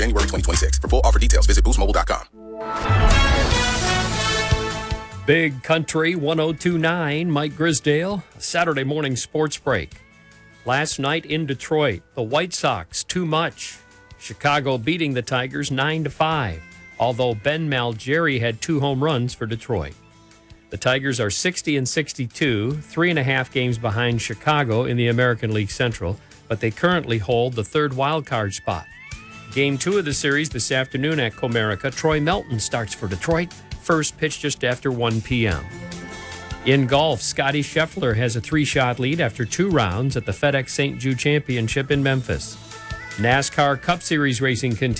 January 2026. For full offer details, visit boostmobile.com. Big Country 102.9, Mike Grisdale, Saturday morning sports break. Last night in Detroit, the White Sox, too much. Chicago beating the Tigers 9-5, although Ben Malgeri had 2 home runs for Detroit. The Tigers are 60-62, 3.5 games behind Chicago in the American League Central, but they currently hold the 3rd wildcard spot. Game 2 of the series this afternoon at Comerica. Troy Melton starts for Detroit. First pitch just after 1 p.m. In golf, Scottie Scheffler has a 3-shot lead after 2 rounds at the FedEx St. Jude Championship in Memphis. NASCAR Cup Series racing continues.